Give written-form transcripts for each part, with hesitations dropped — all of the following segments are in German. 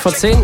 10:20.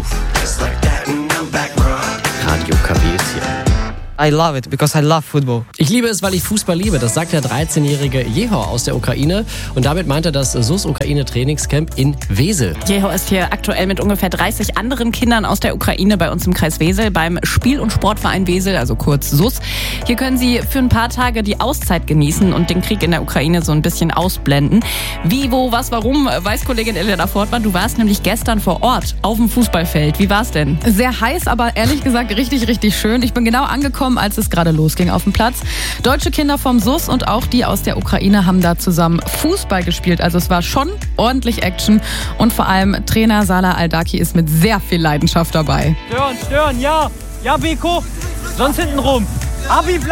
Radio KB ist hier. I love it because I love football. Ich liebe es, weil ich Fußball liebe. Das sagt der 13-jährige Jehor aus der Ukraine. Und damit meint er das SUS-Ukraine-Trainingscamp in Wesel. Jehor ist hier aktuell mit ungefähr 30 anderen Kindern aus der Ukraine bei uns im Kreis Wesel beim Spiel- und Sportverein Wesel, also kurz SUS. Hier können sie für ein paar Tage die Auszeit genießen und den Krieg in der Ukraine so ein bisschen ausblenden. Wie, wo, was, warum, weiß Kollegin Elena Fortmann. Du warst nämlich gestern vor Ort auf dem Fußballfeld. Wie war's denn? Sehr heiß, aber ehrlich gesagt richtig, richtig schön. Ich bin genau angekommen, als es gerade losging auf dem Platz. Deutsche Kinder vom SUS und auch die aus der Ukraine haben da zusammen Fußball gespielt. Also es war schon ordentlich Action und vor allem Trainer Salah Aldaki ist mit sehr viel Leidenschaft dabei. Stören, ja. Ja, Beko. Sonst hinten rum. Habib,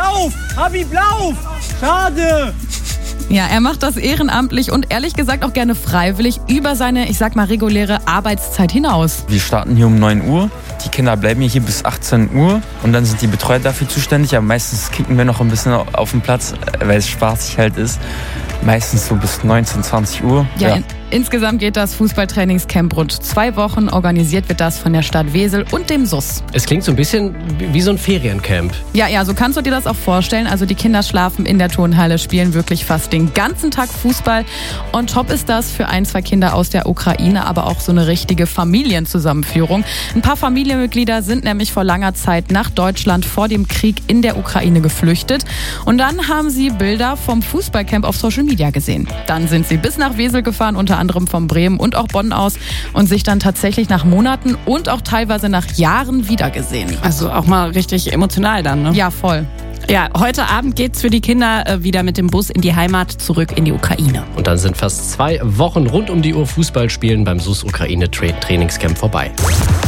lauf. Schade. Ja, er macht das ehrenamtlich und ehrlich gesagt auch gerne freiwillig über seine, ich sag mal, reguläre Arbeitszeit hinaus. Wir starten hier um 9 Uhr. Die Kinder bleiben hier bis 18 Uhr und dann sind die Betreuer dafür zuständig. Aber meistens kicken wir noch ein bisschen auf den Platz, weil es spaßig halt ist. Meistens so bis 19, 20 Uhr. Ja. Insgesamt geht das Fußballtrainingscamp rund 2 Wochen. Organisiert wird das von der Stadt Wesel und dem SUS. Es klingt so ein bisschen wie so ein Feriencamp. Ja, so kannst du dir das auch vorstellen. Also die Kinder schlafen in der Turnhalle, spielen wirklich fast den ganzen Tag Fußball. Und top ist das für 1, 2 Kinder aus der Ukraine, aber auch so eine richtige Familienzusammenführung. Ein paar Familienmitglieder sind nämlich vor langer Zeit nach Deutschland vor dem Krieg in der Ukraine geflüchtet. Und dann haben sie Bilder vom Fußballcamp auf Social Media gesehen. Dann sind sie bis nach Wesel gefahren, unter anderem von Bremen und auch Bonn aus und sich dann tatsächlich nach Monaten und auch teilweise nach Jahren wiedergesehen. Also auch mal richtig emotional dann, ne? Ja, voll. Ja, heute Abend geht's für die Kinder wieder mit dem Bus in die Heimat zurück in die Ukraine. Und dann sind fast 2 Wochen rund um die Uhr Fußballspielen beim SUS-Ukraine-Trainingscamp vorbei.